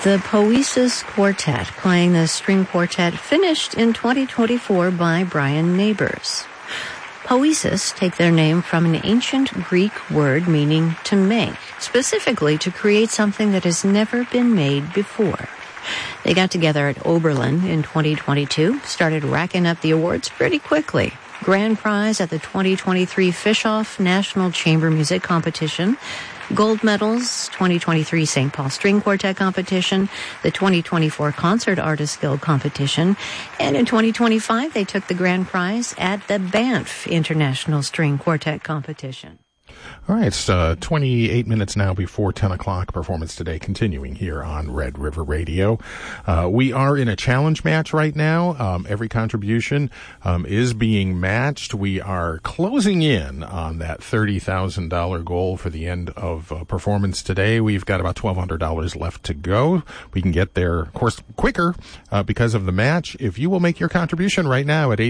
The Poesis Quartet, playing the string quartet finished in 2024 by Brian Neighbors. Poesis take their name from an ancient Greek word meaning to make, specifically to create something that has never been made before. They got together at Oberlin in 2022, started racking up the awards pretty quickly. Grand prize at the 2023 Fischoff National Chamber Music Competition, gold medals, 2023 St. Paul String Quartet Competition, the 2024 Concert Artists Guild Competition, and in 2025 they took the grand prize at the Banff International String Quartet Competition. All right, it's 28 minutes now before 10 o'clock. Performance today continuing here on Red River Radio. We are in a challenge match right now. Every contribution is being matched. We are closing in on that $30,000 goal for the end of performance today. We've got about $1,200 left to go. We can get there, of course, quicker because of the match. If you will make your contribution right now at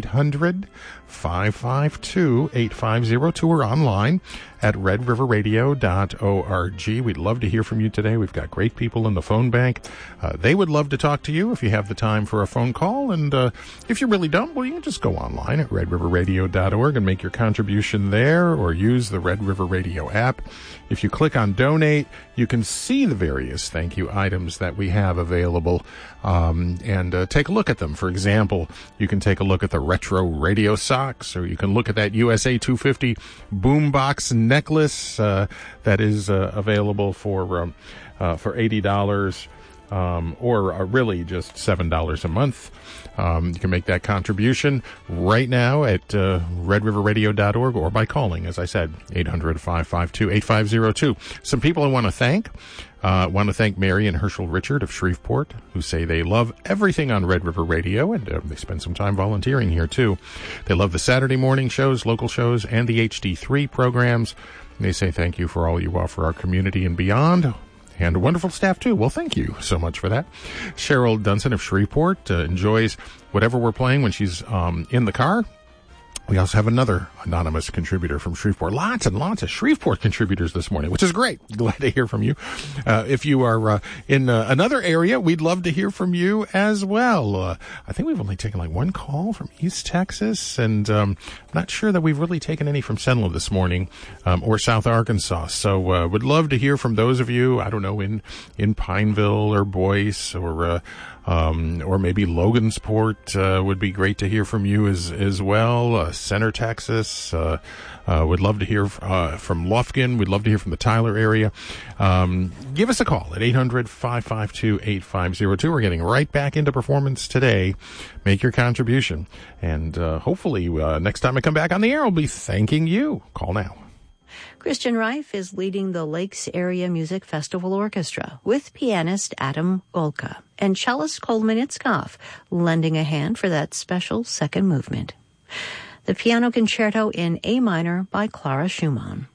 800-552-8502 or online at redriverradio.org. We'd love to hear from you today. We've got great people in the phone bank. They would love to talk to you if you have the time for a phone call. And if you really don't, well, you can just go online at redriverradio.org and make your contribution there or use the Red River Radio app. If you click on donate, you can see the various thank you items that we have available and take a look at them. For example, you can take a look at the retro radio socks, or you can look at that USA 250 boombox necklace that is available for $80 or really just $7 a month. You can make that contribution right now at redriverradio.org or by calling, as I said, 800-552-8502. Some people I want to thank. Want to thank Mary and Herschel Richard of Shreveport, who say they love everything on Red River Radio, and they spend some time volunteering here, too. They love the Saturday morning shows, local shows, and the HD3 programs. And they say thank you for all you offer our community and beyond. And a wonderful staff, too. Well, thank you so much for that. Cheryl Dunson of Shreveport enjoys whatever we're playing when she's in the car. We also have another anonymous contributor from Shreveport. Lots and lots of Shreveport contributors this morning, which is great. Glad to hear from you. If you are in another area, we'd love to hear from you as well. I think we've only taken like one call from East Texas, and I'm not sure that we've really taken any from Senla this morning or South Arkansas. So would love to hear from those of you, I don't know, in Pineville or Boyce or maybe Logansport. Would be great to hear from you as well. Center Texas, would love to hear from Lufkin. We'd love to hear from the Tyler area. Give us a call at 800-552-8502. We're getting right back into performance today. Make your contribution. And hopefully next time I come back on the air, I'll be thanking you. Call now. Christian Reif is leading the Lakes Area Music Festival Orchestra with pianist Adam Golka and cellist Coleman Itzkoff lending a hand for that special second movement. The Piano Concerto in A minor by Clara Schumann.